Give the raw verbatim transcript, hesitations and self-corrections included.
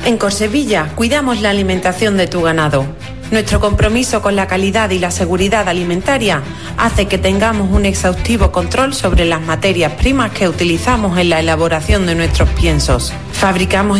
En Corsevilla cuidamos la alimentación de tu ganado. Nuestro compromiso con la calidad y la seguridad alimentaria hace que tengamos un exhaustivo control sobre las materias primas que utilizamos en la elaboración de nuestros piensos. Fabricamos